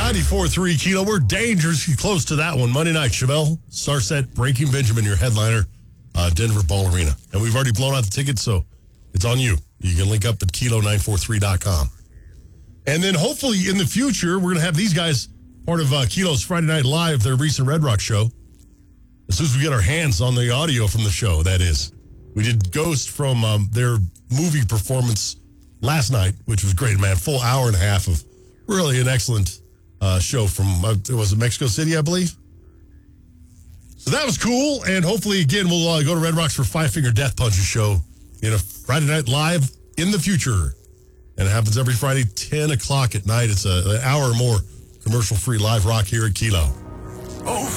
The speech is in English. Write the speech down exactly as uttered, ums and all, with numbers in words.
ninety-four point three Kilo. We're dangerously close to that one. Monday night, Chevelle, Starset, Breaking Benjamin, your headliner, uh, Denver Ball Arena. And we've already blown out the tickets, so it's on you. You can link up at kilo nine four three dot com. And then hopefully in the future, we're going to have these guys part of uh, Kilo's Friday Night Live, their recent Red Rock show. As soon as we get our hands on the audio from the show, that is. We did Ghost from um, their movie performance last night, which was great, man. Full hour and a half of really an excellent uh, show from, uh, was it Mexico City, I believe? So that was cool, and hopefully, again, we'll uh, go to Red Rocks for Five Finger Death Punches show in a Friday Night Live in the future. And it happens every Friday, ten o'clock at night. It's a, an hour or more commercial-free live rock here at Kilo. Oh,